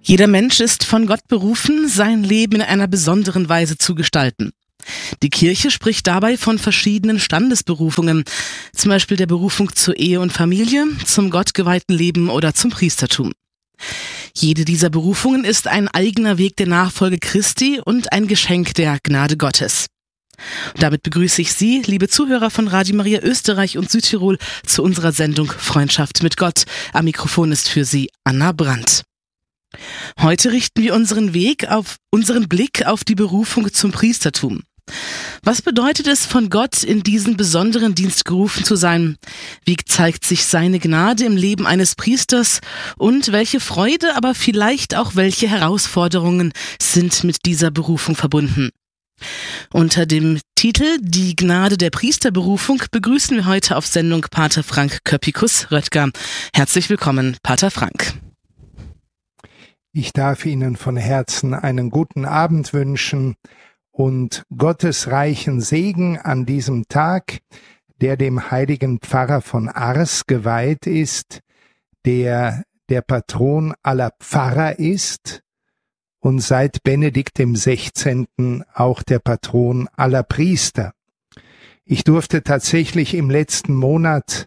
Jeder Mensch ist von Gott berufen, sein Leben in einer besonderen Weise zu gestalten. Die Kirche spricht dabei von verschiedenen Standesberufungen, zum Beispiel der Berufung zur Ehe und Familie, zum gottgeweihten Leben oder zum Priestertum. Jede dieser Berufungen ist ein eigener Weg der Nachfolge Christi und ein Geschenk der Gnade Gottes. Und damit begrüße ich Sie, liebe Zuhörer von Radio Maria Österreich und Südtirol, zu unserer Sendung Freundschaft mit Gott. Am Mikrofon ist für Sie Anna Brandt. Heute richten wir unseren Blick auf die Berufung zum Priestertum. Was bedeutet es, von Gott in diesen besonderen Dienst gerufen zu sein? Wie zeigt sich seine Gnade im Leben eines Priesters? Und welche Freude, aber vielleicht auch welche Herausforderungen sind mit dieser Berufung verbunden? Unter dem Titel Die Gnade der Priesterberufung begrüßen wir heute auf Sendung Pater Frank Köppikus-Röttger. Herzlich willkommen, Pater Frank. Ich darf Ihnen von Herzen einen guten Abend wünschen und Gottes reichen Segen an diesem Tag, der dem heiligen Pfarrer von Ars geweiht ist, der Patron aller Pfarrer ist und seit Benedikt dem 16. auch der Patron aller Priester. Ich durfte tatsächlich im letzten Monat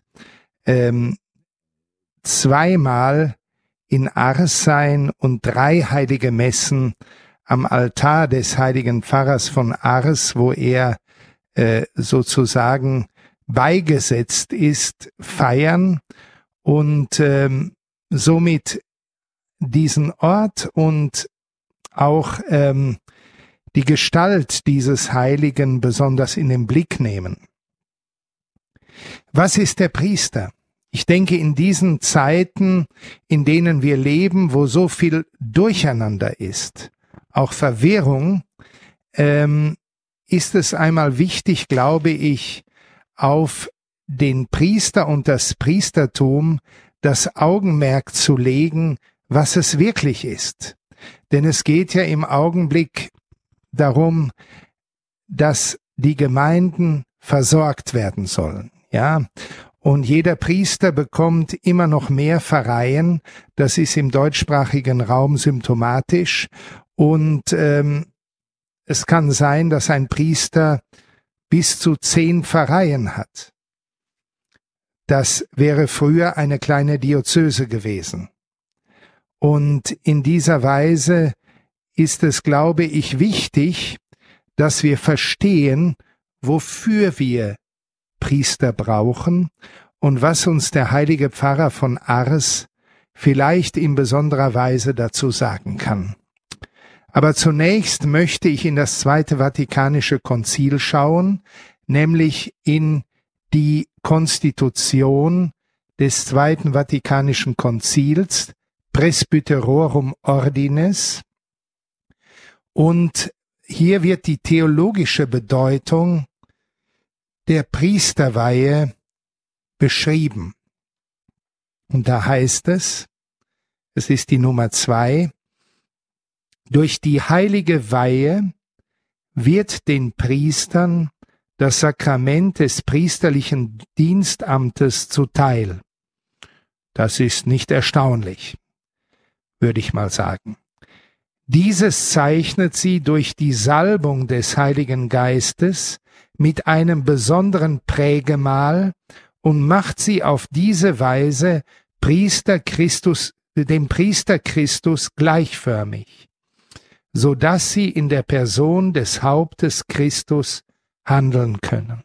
zweimal in Ars sein und 3 heilige Messen am Altar des heiligen Pfarrers von Ars, wo er sozusagen beigesetzt ist, feiern und somit diesen Ort und auch die Gestalt dieses Heiligen besonders in den Blick nehmen. Was ist der Priester? Ich denke, in diesen Zeiten, in denen wir leben, wo so viel Durcheinander ist, auch Verwirrung, ist es einmal wichtig, glaube ich, auf den Priester und das Priestertum das Augenmerk zu legen, was es wirklich ist. Denn es geht ja im Augenblick darum, dass die Gemeinden versorgt werden sollen, ja. Und jeder Priester bekommt immer noch mehr Pfarreien. Das ist im deutschsprachigen Raum symptomatisch. Und es kann sein, dass ein Priester bis zu 10 Pfarreien hat. Das wäre früher eine kleine Diözese gewesen. Und in dieser Weise ist es, glaube ich, wichtig, dass wir verstehen, wofür wir Priester brauchen und was uns der heilige Pfarrer von Ars vielleicht in besonderer Weise dazu sagen kann. Aber zunächst möchte ich in das Zweite Vatikanische Konzil schauen, nämlich in die Konstitution des Zweiten Vatikanischen Konzils, Presbyterorum Ordinis, und hier wird die theologische Bedeutung der Priesterweihe beschrieben. Und da heißt es ist die Nummer 2, durch die heilige Weihe wird den Priestern das Sakrament des priesterlichen Dienstamtes zuteil. Das ist nicht erstaunlich, würde ich mal sagen. Dieses zeichnet sie durch die Salbung des Heiligen Geistes mit einem besonderen Prägemal und macht sie auf diese Weise dem Priester Christus gleichförmig, so dass sie in der Person des Hauptes Christus handeln können.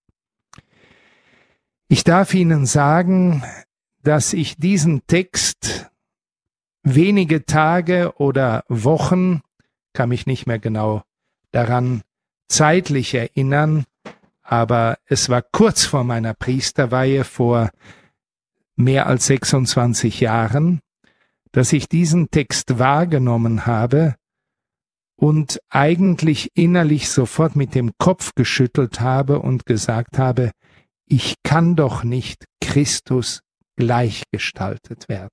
Ich darf Ihnen sagen, dass ich diesen Text wenige Tage oder Wochen, kann mich nicht mehr genau daran zeitlich erinnern, aber es war kurz vor meiner Priesterweihe vor mehr als 26 Jahren, dass ich diesen Text wahrgenommen habe und eigentlich innerlich sofort mit dem Kopf geschüttelt habe und gesagt habe, ich kann doch nicht Christus gleichgestaltet werden.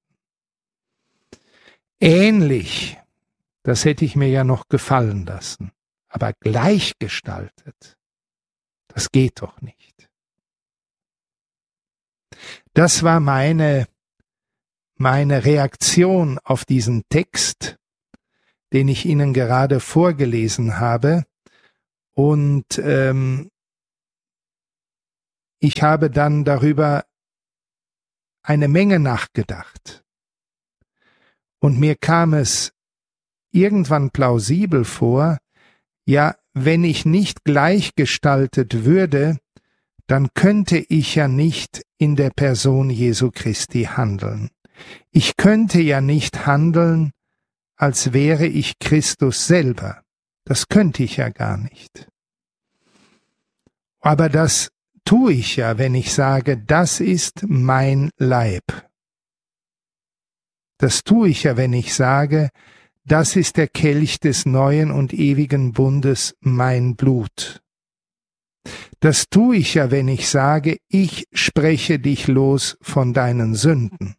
Ähnlich, das hätte ich mir ja noch gefallen lassen, aber gleichgestaltet, das geht doch nicht. Das war meine meine Reaktion auf diesen Text, den ich Ihnen gerade vorgelesen habe, und ich habe dann darüber eine Menge nachgedacht. Und mir kam es irgendwann plausibel vor, ja, wenn ich nicht gleichgestaltet würde, dann könnte ich ja nicht in der Person Jesu Christi handeln. Ich könnte ja nicht handeln, als wäre ich Christus selber. Das könnte ich ja gar nicht. Aber das tue ich ja, wenn ich sage, das ist mein Leib. Das tue ich ja, wenn ich sage, das ist der Kelch des neuen und ewigen Bundes, mein Blut. Das tue ich ja, wenn ich sage, ich spreche dich los von deinen Sünden.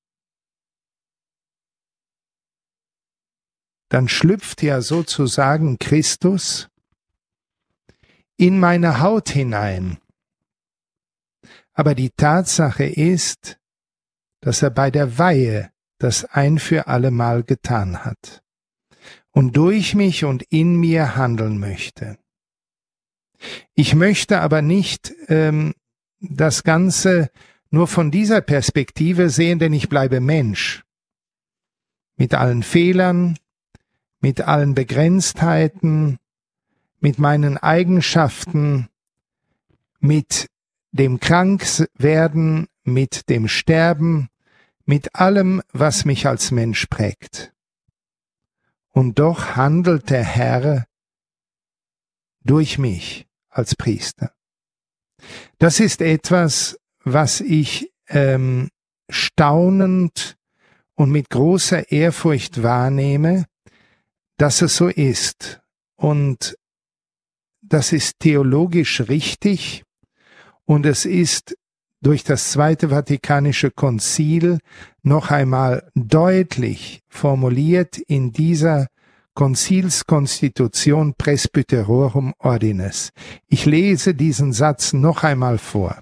Dann schlüpft ja sozusagen Christus in meine Haut hinein. Aber die Tatsache ist, dass er bei der Weihe das ein für allemal getan hat und durch mich und in mir handeln möchte. Ich möchte aber nicht das Ganze nur von dieser Perspektive sehen, denn ich bleibe Mensch. Mit allen Fehlern, mit allen Begrenztheiten, mit meinen Eigenschaften, mit dem Krankwerden, mit dem Sterben, mit allem, was mich als Mensch prägt. Und doch handelt der Herr durch mich als Priester. Das ist etwas, was ich staunend und mit großer Ehrfurcht wahrnehme, dass es so ist. Und das ist theologisch richtig und es ist durch das Zweite Vatikanische Konzil noch einmal deutlich formuliert in dieser Konzilskonstitution Presbyterorum Ordinis. Ich lese diesen Satz noch einmal vor.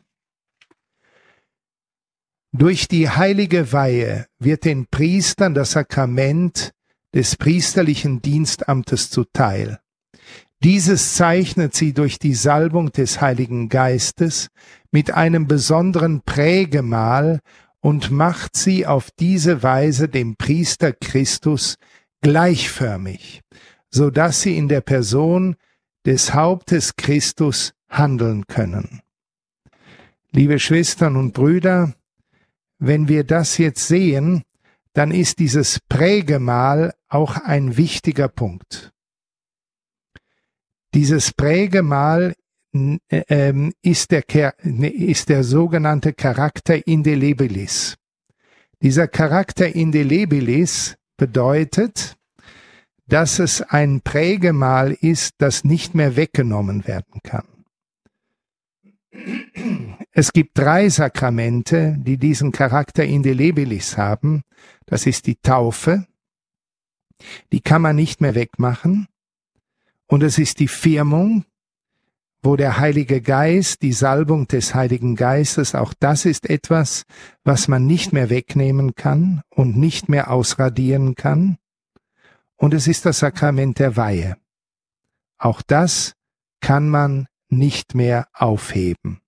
Durch die heilige Weihe wird den Priestern das Sakrament des priesterlichen Dienstamtes zuteil. Dieses zeichnet sie durch die Salbung des Heiligen Geistes mit einem besonderen Prägemal und macht sie auf diese Weise dem Priester Christus gleichförmig, so dass sie in der Person des Hauptes Christus handeln können. Liebe Schwestern und Brüder, wenn wir das jetzt sehen, dann ist dieses Prägemal auch ein wichtiger Punkt. Dieses Prägemal ist der sogenannte Charakter indelebilis. Dieser Charakter indelebilis bedeutet, dass es ein Prägemal ist, das nicht mehr weggenommen werden kann. Es gibt 3 Sakramente, die diesen Charakter indelebilis haben. Das ist die Taufe, die kann man nicht mehr wegmachen. Und es ist die Firmung, wo der Heilige Geist, die Salbung des Heiligen Geistes, auch das ist etwas, was man nicht mehr wegnehmen kann und nicht mehr ausradieren kann. Und es ist das Sakrament der Weihe. Auch das kann man nicht mehr aufheben.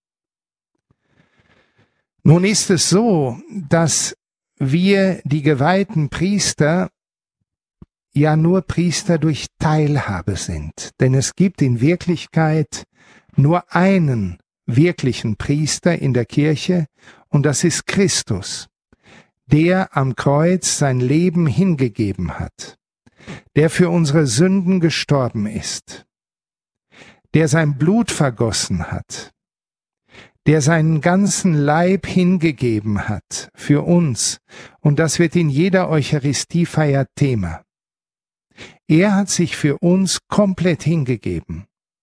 Nun ist es so, dass wir, die geweihten Priester, ja nur Priester durch Teilhabe sind. Denn es gibt in Wirklichkeit nur einen wirklichen Priester in der Kirche, und das ist Christus, der am Kreuz sein Leben hingegeben hat, der für unsere Sünden gestorben ist, der sein Blut vergossen hat, der seinen ganzen Leib hingegeben hat für uns, und das wird in jeder Eucharistiefeier Thema. Er hat sich für uns komplett hingegeben.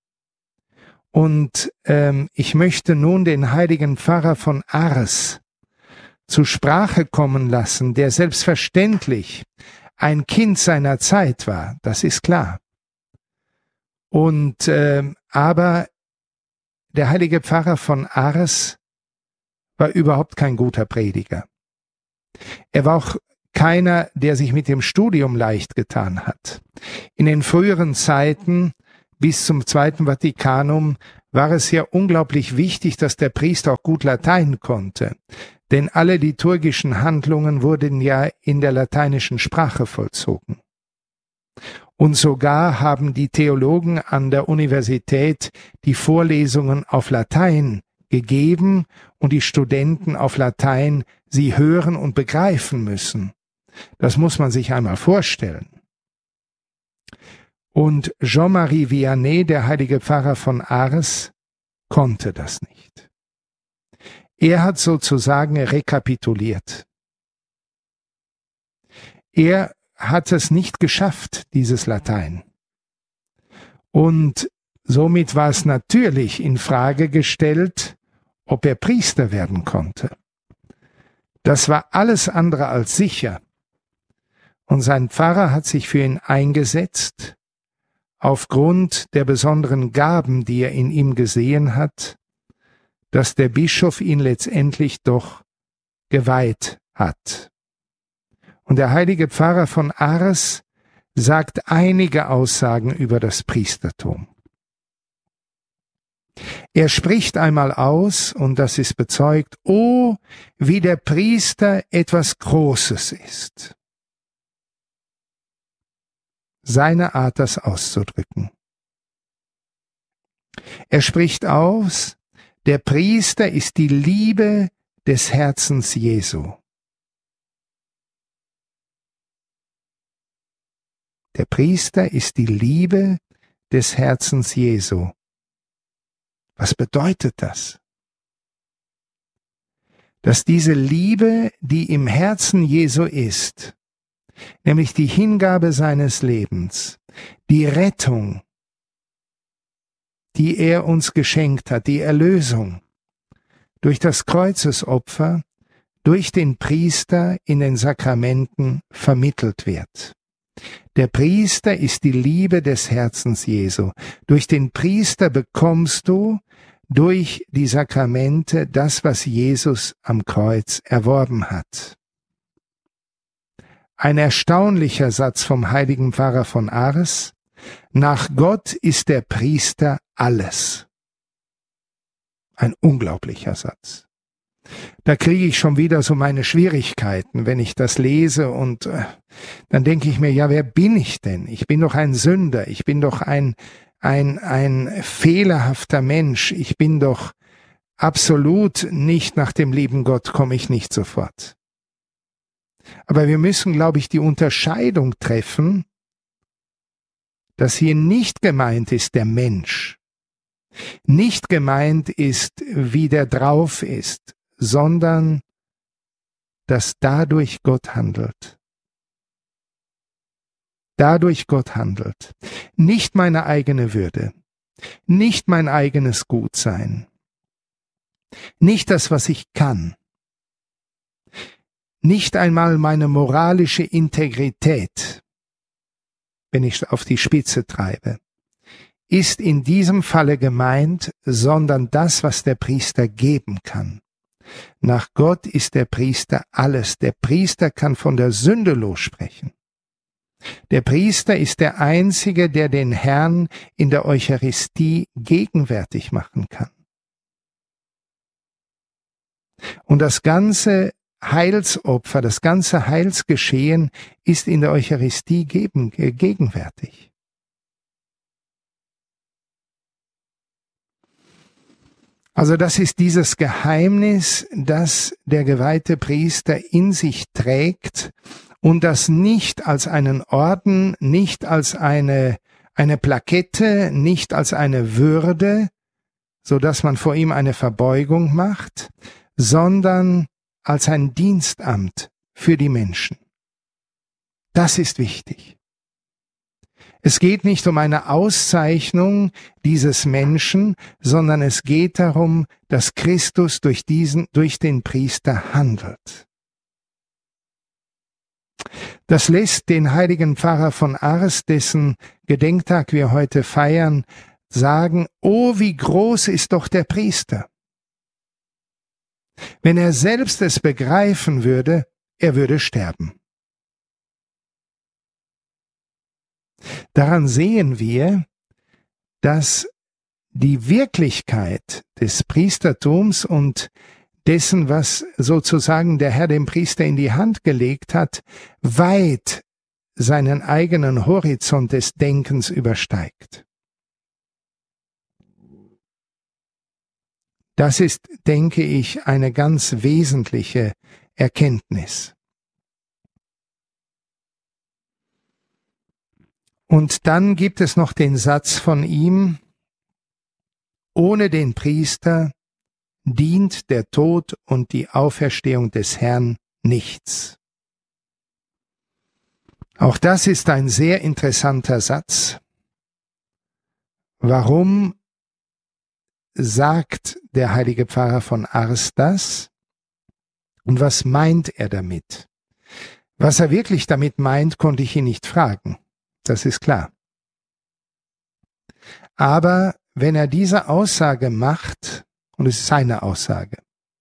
Und ich möchte nun den heiligen Pfarrer von Ars zur Sprache kommen lassen, der selbstverständlich ein Kind seiner Zeit war, das ist klar. Und aber der heilige Pfarrer von Ars war überhaupt kein guter Prediger. Er war auch keiner, der sich mit dem Studium leicht getan hat. In den früheren Zeiten, bis zum Zweiten Vatikanum, war es ja unglaublich wichtig, dass der Priester auch gut Latein konnte. Denn alle liturgischen Handlungen wurden ja in der lateinischen Sprache vollzogen. Und sogar haben die Theologen an der Universität die Vorlesungen auf Latein gegeben und die Studenten auf Latein sie hören und begreifen müssen. Das muss man sich einmal vorstellen. Und Jean-Marie Vianney, der heilige Pfarrer von Ars, konnte das nicht. Er hat sozusagen rekapituliert. Er hat es nicht geschafft, dieses Latein. Und somit war es natürlich in Frage gestellt, ob er Priester werden konnte. Das war alles andere als sicher. Und sein Pfarrer hat sich für ihn eingesetzt, aufgrund der besonderen Gaben, die er in ihm gesehen hat, dass der Bischof ihn letztendlich doch geweiht hat. Und der heilige Pfarrer von Ars sagt einige Aussagen über das Priestertum. Er spricht einmal aus, und das ist bezeugt, oh, wie der Priester etwas Großes ist. Seine Art, das auszudrücken. Er spricht aus, der Priester ist die Liebe des Herzens Jesu. Der Priester ist die Liebe des Herzens Jesu. Was bedeutet das? Dass diese Liebe, die im Herzen Jesu ist, nämlich die Hingabe seines Lebens, die Rettung, die er uns geschenkt hat, die Erlösung, durch das Kreuzesopfer, durch den Priester in den Sakramenten vermittelt wird. Der Priester ist die Liebe des Herzens Jesu. Durch den Priester bekommst du durch die Sakramente das, was Jesus am Kreuz erworben hat. Ein erstaunlicher Satz vom heiligen Pfarrer von Ars: Nach Gott ist der Priester alles. Ein unglaublicher Satz. Da kriege ich schon wieder so meine Schwierigkeiten, wenn ich das lese, und dann denke ich mir, ja, wer bin ich denn? Ich bin doch ein Sünder, ich bin doch ein fehlerhafter Mensch, ich bin doch absolut nicht nach dem lieben Gott, komme ich nicht sofort. Aber wir müssen, glaube ich, die Unterscheidung treffen, dass hier nicht gemeint ist der Mensch, nicht gemeint ist, wie der drauf ist, sondern dass dadurch Gott handelt. Dadurch Gott handelt. Nicht meine eigene Würde, nicht mein eigenes Gutsein, nicht das, was ich kann, nicht einmal meine moralische Integrität, wenn ich auf die Spitze treibe, ist in diesem Falle gemeint, sondern das, was der Priester geben kann. Nach Gott ist der Priester alles. Der Priester kann von der Sünde lossprechen. Der Priester ist der Einzige, der den Herrn in der Eucharistie gegenwärtig machen kann. Und das ganze Heilsopfer, das ganze Heilsgeschehen ist in der Eucharistie gegenwärtig. Also das ist dieses Geheimnis, das der geweihte Priester in sich trägt und das nicht als einen Orden, nicht als eine Plakette, nicht als eine Würde, so dass man vor ihm eine Verbeugung macht, sondern als ein Dienstamt für die Menschen. Das ist wichtig. Es geht nicht um eine Auszeichnung dieses Menschen, sondern es geht darum, dass Christus durch den Priester handelt. Das lässt den heiligen Pfarrer von Ars, dessen Gedenktag wir heute feiern, sagen: Oh, wie groß ist doch der Priester! Wenn er selbst es begreifen würde, er würde sterben. Daran sehen wir, dass die Wirklichkeit des Priestertums und dessen, was sozusagen der Herr dem Priester in die Hand gelegt hat, weit seinen eigenen Horizont des Denkens übersteigt. Das ist, denke ich, eine ganz wesentliche Erkenntnis. Und dann gibt es noch den Satz von ihm: Ohne den Priester dient der Tod und die Auferstehung des Herrn nichts. Auch das ist ein sehr interessanter Satz. Warum sagt der heilige Pfarrer von Ars das? Und was meint er damit? Was er wirklich damit meint, konnte ich ihn nicht fragen. Das ist klar. Aber wenn er diese Aussage macht, und es ist seine Aussage,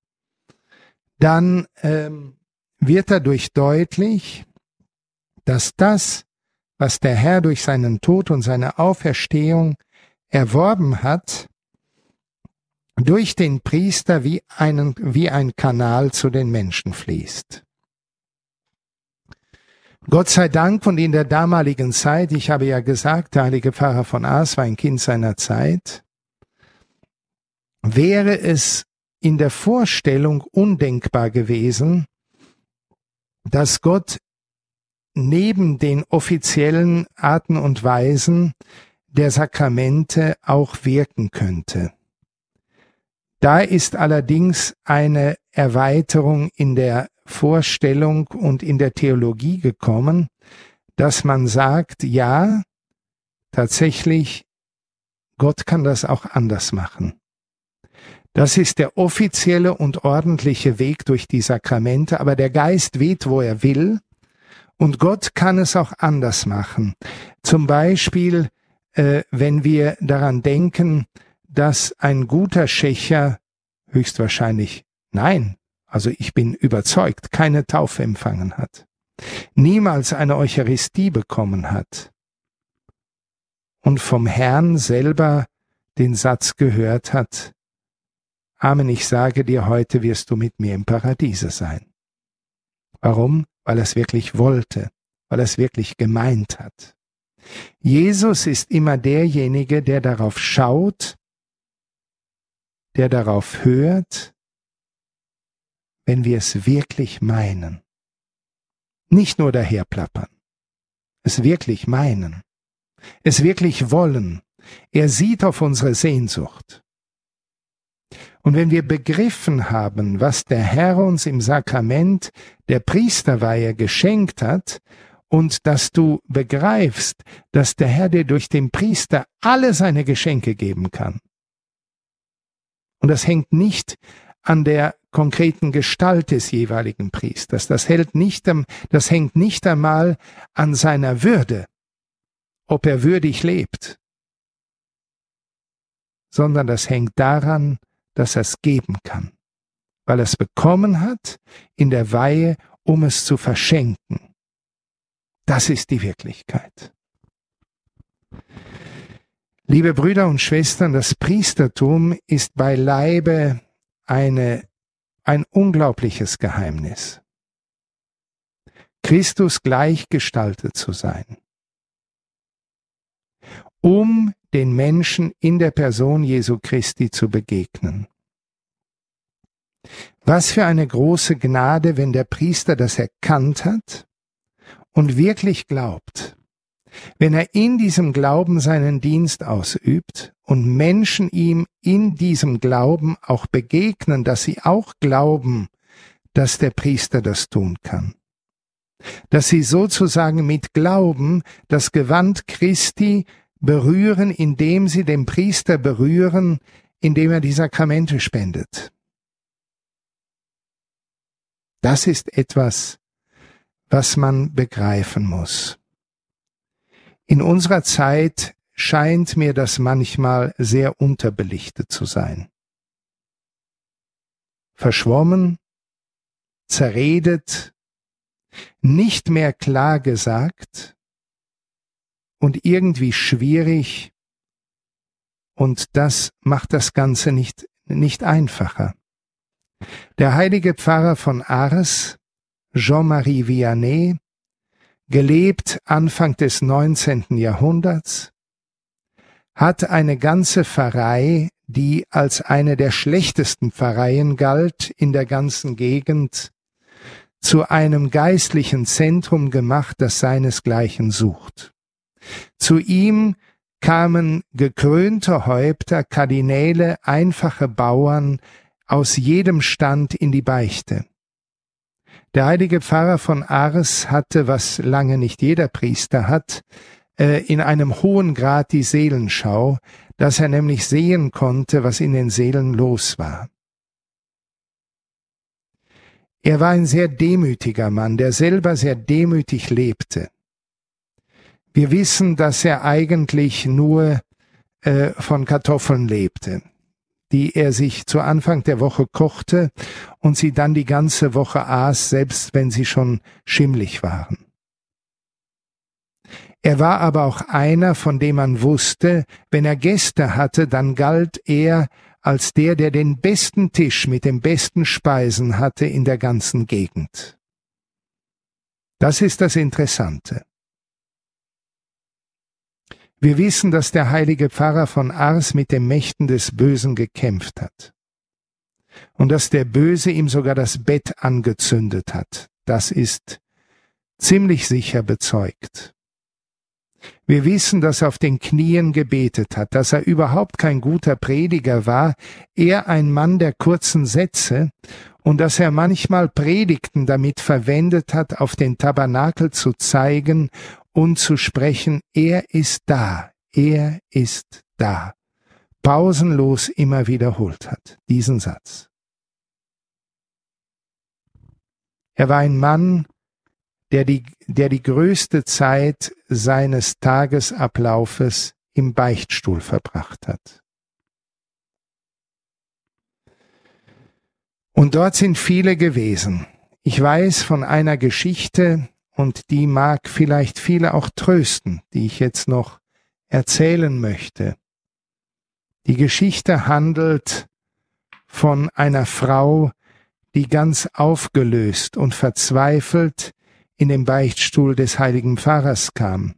dann wird dadurch deutlich, dass das, was der Herr durch seinen Tod und seine Auferstehung erworben hat, durch den Priester wie ein Kanal zu den Menschen fließt. Gott sei Dank, und in der damaligen Zeit, ich habe ja gesagt, der heilige Pfarrer von Ars war ein Kind seiner Zeit, wäre es in der Vorstellung undenkbar gewesen, dass Gott neben den offiziellen Arten und Weisen der Sakramente auch wirken könnte. Da ist allerdings eine Erweiterung in der Vorstellung und in der Theologie gekommen, dass man sagt, ja, tatsächlich, Gott kann das auch anders machen. Das ist der offizielle und ordentliche Weg durch die Sakramente, aber der Geist weht, wo er will, und Gott kann es auch anders machen. Zum Beispiel, wenn wir daran denken, dass ein guter Schächer höchstwahrscheinlich, nein, also ich bin überzeugt, keine Taufe empfangen hat, niemals eine Eucharistie bekommen hat und vom Herrn selber den Satz gehört hat: Amen, ich sage dir, heute wirst du mit mir im Paradiese sein. Warum? Weil er es wirklich wollte, weil er es wirklich gemeint hat. Jesus ist immer derjenige, der darauf schaut, der darauf hört, wenn wir es wirklich meinen. Nicht nur daherplappern, es wirklich meinen, es wirklich wollen. Er sieht auf unsere Sehnsucht. Und wenn wir begriffen haben, was der Herr uns im Sakrament der Priesterweihe geschenkt hat, und dass du begreifst, dass der Herr dir durch den Priester alle seine Geschenke geben kann, und das hängt nicht an der konkreten Gestalt des jeweiligen Priesters. Das hängt nicht einmal an seiner Würde, ob er würdig lebt, sondern das hängt daran, dass er es geben kann, weil er es bekommen hat in der Weihe, um es zu verschenken. Das ist die Wirklichkeit. Liebe Brüder und Schwestern, das Priestertum ist beileibe ein unglaubliches Geheimnis. Christus gleichgestaltet zu sein, um den Menschen in der Person Jesu Christi zu begegnen. Was für eine große Gnade, wenn der Priester das erkannt hat und wirklich glaubt, wenn er in diesem Glauben seinen Dienst ausübt und Menschen ihm in diesem Glauben auch begegnen, dass sie auch glauben, dass der Priester das tun kann. Dass sie sozusagen mit Glauben das Gewand Christi berühren, indem sie den Priester berühren, indem er die Sakramente spendet. Das ist etwas, was man begreifen muss. In unserer Zeit scheint mir das manchmal sehr unterbelichtet zu sein. Verschwommen, zerredet, nicht mehr klar gesagt und irgendwie schwierig, und das macht das Ganze nicht einfacher. Der heilige Pfarrer von Ars, Jean-Marie Vianney, gelebt Anfang des 19. Jahrhunderts, hat eine ganze Pfarrei, die als eine der schlechtesten Pfarreien galt in der ganzen Gegend, zu einem geistlichen Zentrum gemacht, das seinesgleichen sucht. Zu ihm kamen gekrönte Häupter, Kardinäle, einfache Bauern aus jedem Stand in die Beichte. Der heilige Pfarrer von Ars hatte, was lange nicht jeder Priester hat, in einem hohen Grad die Seelenschau, dass er nämlich sehen konnte, was in den Seelen los war. Er war ein sehr demütiger Mann, der selber sehr demütig lebte. Wir wissen, dass er eigentlich nur von Kartoffeln lebte, die er sich zu Anfang der Woche kochte und sie dann die ganze Woche aß, selbst wenn sie schon schimmlig waren. Er war aber auch einer, von dem man wusste, wenn er Gäste hatte, dann galt er als der den besten Tisch mit den besten Speisen hatte in der ganzen Gegend. Das ist das Interessante. Wir wissen, dass der heilige Pfarrer von Ars mit den Mächten des Bösen gekämpft hat und dass der Böse ihm sogar das Bett angezündet hat. Das ist ziemlich sicher bezeugt. Wir wissen, dass er auf den Knien gebetet hat, dass er überhaupt kein guter Prediger war, eher ein Mann der kurzen Sätze, und dass er manchmal Predigten damit verwendet hat, auf den Tabernakel zu zeigen und zu sprechen, er ist da, pausenlos immer wiederholt hat, diesen Satz. Er war ein Mann, der die größte Zeit seines Tagesablaufes im Beichtstuhl verbracht hat. Und dort sind viele gewesen. Ich weiß von einer Geschichte, und die mag vielleicht viele auch trösten, die ich jetzt noch erzählen möchte. Die Geschichte handelt von einer Frau, die ganz aufgelöst und verzweifelt in den Beichtstuhl des heiligen Pfarrers kam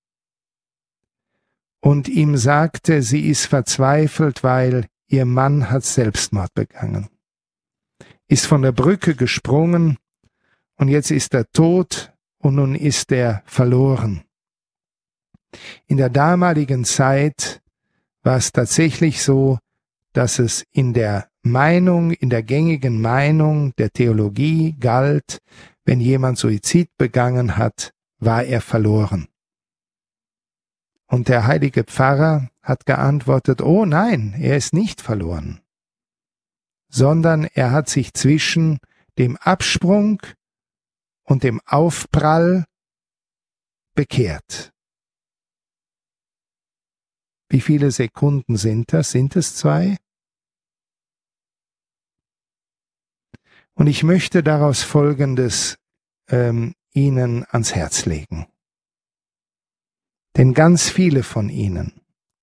und ihm sagte, sie ist verzweifelt, weil ihr Mann hat Selbstmord begangen, ist von der Brücke gesprungen und jetzt ist er tot und nun ist er verloren. In der damaligen Zeit war es tatsächlich so, dass es in der gängigen Meinung der Theologie galt, wenn jemand Suizid begangen hat, war er verloren. Und der heilige Pfarrer hat geantwortet, oh nein, er ist nicht verloren, sondern er hat sich zwischen dem Absprung und dem Aufprall bekehrt. Wie viele Sekunden sind das? Sind es 2? Und ich möchte daraus Folgendes Ihnen ans Herz legen. Denn ganz viele von Ihnen,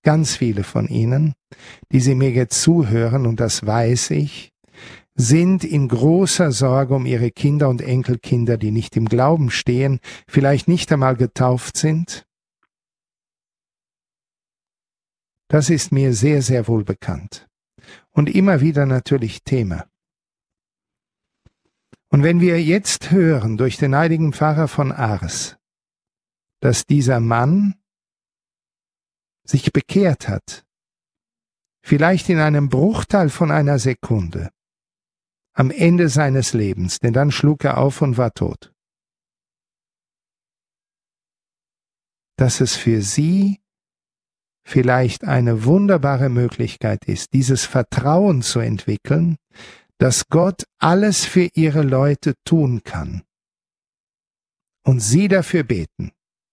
die Sie mir jetzt zuhören, und das weiß ich, sind in großer Sorge um ihre Kinder und Enkelkinder, die nicht im Glauben stehen, vielleicht nicht einmal getauft sind. Das ist mir sehr, sehr wohl bekannt. Und immer wieder natürlich Thema. Und wenn wir jetzt hören durch den heiligen Pfarrer von Ars, dass dieser Mann sich bekehrt hat, vielleicht in einem Bruchteil von einer Sekunde, am Ende seines Lebens, denn dann schlug er auf und war tot, dass es für Sie vielleicht eine wunderbare Möglichkeit ist, dieses Vertrauen zu entwickeln, dass Gott alles für ihre Leute tun kann und Sie dafür beten.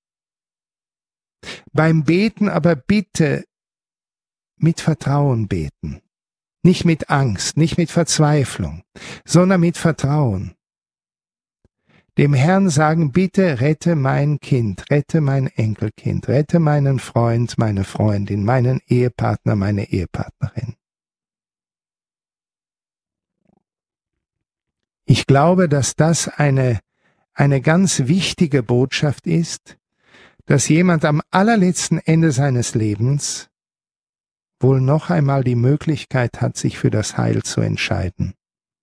Beim Beten aber bitte mit Vertrauen beten, nicht mit Angst, nicht mit Verzweiflung, sondern mit Vertrauen. dem Herrn sagen, bitte rette mein Kind, rette mein Enkelkind, rette meinen Freund, meine Freundin, meinen Ehepartner, meine Ehepartnerin. Ich glaube, dass das eine ganz wichtige Botschaft ist, dass jemand am allerletzten Ende seines Lebens wohl noch einmal die Möglichkeit hat, sich für das Heil zu entscheiden.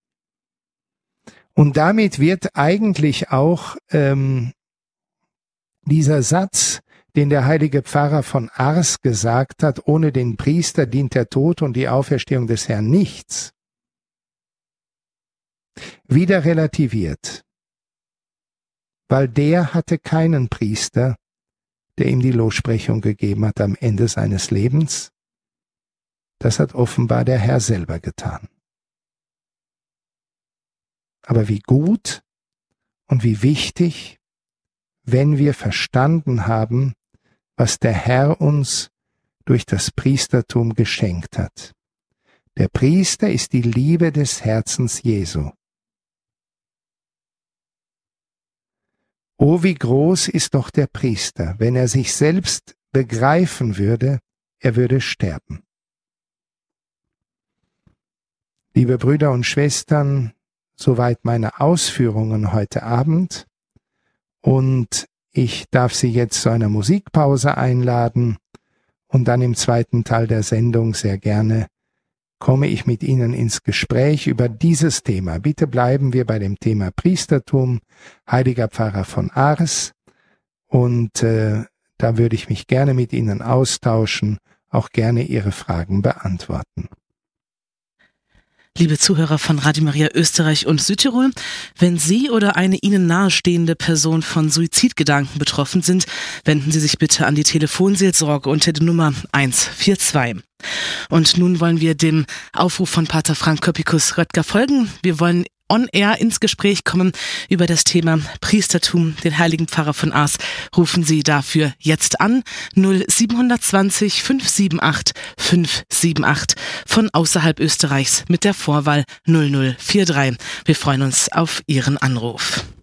Und damit wird eigentlich auch dieser Satz, den der heilige Pfarrer von Ars gesagt hat, ohne den Priester dient der Tod und die Auferstehung des Herrn nichts, wieder relativiert, weil der hatte keinen Priester, der ihm die Lossprechung gegeben hat am Ende seines Lebens. Das hat offenbar der Herr selber getan. Aber wie gut und wie wichtig, wenn wir verstanden haben, was der Herr uns durch das Priestertum geschenkt hat. Der Priester ist die Liebe des Herzens Jesu. Oh, wie groß ist doch der Priester, wenn er sich selbst begreifen würde, er würde sterben. Liebe Brüder und Schwestern, soweit meine Ausführungen heute Abend, und ich darf Sie jetzt zu einer Musikpause einladen und dann im zweiten Teil der Sendung sehr gerne komme ich mit Ihnen ins Gespräch über dieses Thema. Bitte bleiben wir bei dem Thema Priestertum, heiliger Pfarrer von Ars, und da würde ich mich gerne mit Ihnen austauschen, auch gerne Ihre Fragen beantworten. Liebe Zuhörer von Radio Maria Österreich und Südtirol, wenn Sie oder eine Ihnen nahestehende Person von Suizidgedanken betroffen sind, wenden Sie sich bitte an die Telefonseelsorge unter der Nummer 142. Und nun wollen wir dem Aufruf von Pater Frank Köppikus-Röttger folgen. Wir wollen on-air ins Gespräch kommen über das Thema Priestertum, den heiligen Pfarrer von Ars. Rufen Sie dafür jetzt an 0720 578 578 von außerhalb Österreichs mit der Vorwahl 0043. Wir freuen uns auf Ihren Anruf.